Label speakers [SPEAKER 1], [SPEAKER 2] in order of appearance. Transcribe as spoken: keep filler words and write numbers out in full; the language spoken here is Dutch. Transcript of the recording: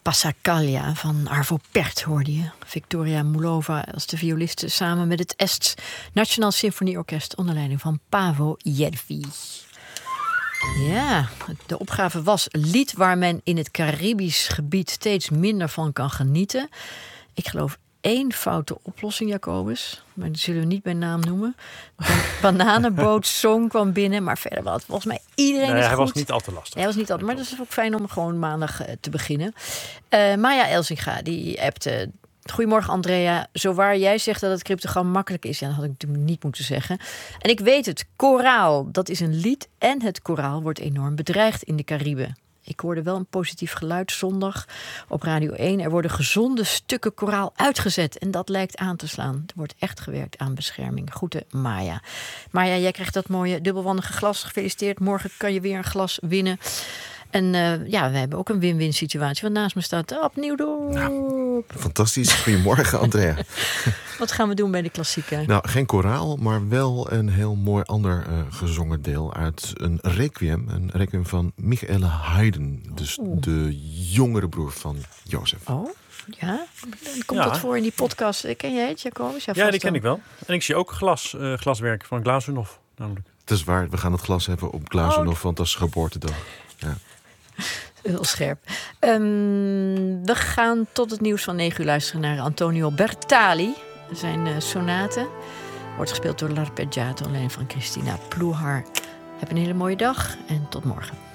[SPEAKER 1] Passacaglia van Arvo Pärt hoorde je. Victoria Moulova als de violiste samen met het Est Nationaal Symfonieorkest onder leiding van Paavo Järvi. Ja, de opgave was lied waar men in het Caribisch gebied steeds minder van kan genieten. Ik geloof één foute oplossing, Jacobus. Maar die zullen we niet bij naam noemen. Een bananenboot-song kwam binnen. Maar verder was volgens mij iedereen
[SPEAKER 2] nee,
[SPEAKER 1] is
[SPEAKER 2] hij
[SPEAKER 1] goed.
[SPEAKER 2] was niet al te lastig.
[SPEAKER 1] Hij was niet al, maar dat is ook fijn om gewoon maandag uh, te beginnen. Uh, Maya Elsinga, die appte... Goedemorgen Andrea, zowaar jij zegt dat het cryptogram makkelijk is... ja, dat had ik natuurlijk niet moeten zeggen. En ik weet het, koraal, dat is een lied... en het koraal wordt enorm bedreigd in de Cariben. Ik hoorde wel een positief geluid zondag op Radio één. Er worden gezonde stukken koraal uitgezet. En dat lijkt aan te slaan. Er wordt echt gewerkt aan bescherming. Groeten, Maya. Maya, jij krijgt dat mooie dubbelwandige glas. Gefeliciteerd. Morgen kan je weer een glas winnen. En uh, ja, we hebben ook een win-win situatie. Want naast me staat opnieuw door.
[SPEAKER 3] Nou, fantastisch. Goedemorgen, Andrea.
[SPEAKER 1] Wat gaan we doen bij de klassieker?
[SPEAKER 3] Nou, geen koraal, maar wel een heel mooi ander uh, gezongen deel uit een requiem. Een requiem van Michael Haydn. Dus oh. de jongere broer van Jozef.
[SPEAKER 1] Oh, ja? Dan komt
[SPEAKER 2] ja.
[SPEAKER 1] dat voor in die podcast. Ken jij het, Jacobus?
[SPEAKER 2] Ja, die ken dan. ik wel. En ik zie ook glas, uh, glaswerk van Glazunov, namelijk.
[SPEAKER 3] Het is waar, we gaan het glas hebben op Glazunov, oh. want dat is geboortedag. Ja.
[SPEAKER 1] Heel scherp. Um, we gaan tot het nieuws van negen uur luisteren naar Antonio Bertali. Zijn uh, sonate wordt gespeeld door L'Arpeggiato, alleen van Christina Plouhar. Heb een hele mooie dag en tot morgen.